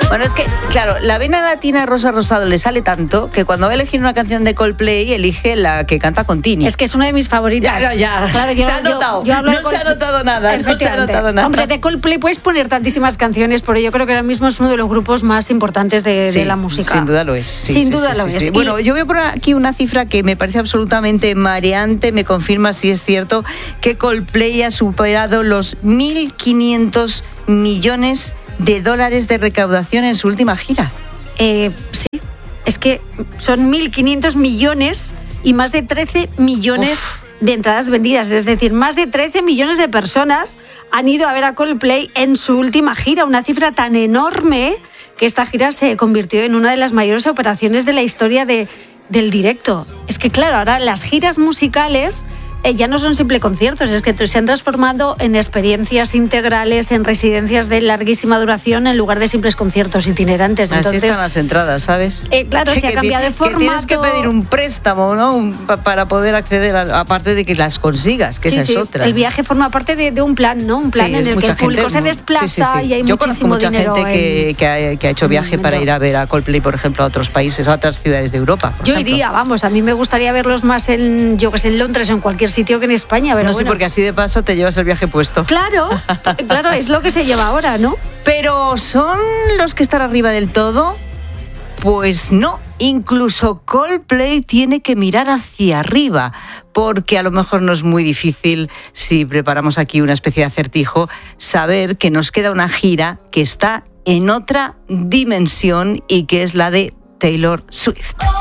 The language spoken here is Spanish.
Bueno, es que, claro, la vena latina Rosa Rosado le sale tanto que cuando va a elegir una canción de Coldplay elige la que canta con Tini. Es que es una de mis favoritas. Ya. Claro, Se ha notado. No se ha notado nada. Hombre, de Coldplay puedes poner tantísimas canciones, pero yo creo que ahora mismo es uno de los grupos más importantes de la música. Sin duda lo es. Sin duda lo es. Bueno, yo veo por aquí una cifra que me parece absolutamente mareante. Me confirma si es cierto que Coldplay ha superado los 1.500 millones de dólares de recaudación en su última gira. Sí, es que son 1.500 millones y más de 13 millones de entradas vendidas. Es decir, más de 13 millones de personas han ido a ver a Coldplay en su última gira. Una cifra tan enorme que esta gira se convirtió en una de las mayores operaciones de la historia del directo. Es que claro, ahora las giras musicales ya no son simples conciertos, es que se han transformado en experiencias integrales, en residencias de larguísima duración en lugar de simples conciertos itinerantes. Entonces, así están las entradas, ¿sabes? Claro, se ha cambiado de formato. Que tienes que pedir un préstamo, ¿no? Para poder acceder, aparte de que las consigas, que esa es otra. El viaje forma parte de un plan, ¿no? Un plan en el que el público se desplaza y hay muchísimo dinero. Yo conozco mucha gente que ha hecho viaje para ir a ver a Coldplay, por ejemplo, a otros países, a otras ciudades de Europa. Yo iría, vamos, a mí me gustaría verlos más en Londres o en cualquier sitio que en España, pero no sé, porque así de paso te llevas el viaje puesto. Claro, es lo que se lleva ahora, ¿no? Pero ¿son los que están arriba del todo? Pues no, incluso Coldplay tiene que mirar hacia arriba, porque a lo mejor no es muy difícil, si preparamos aquí una especie de acertijo, saber que nos queda una gira que está en otra dimensión y que es la de Taylor Swift.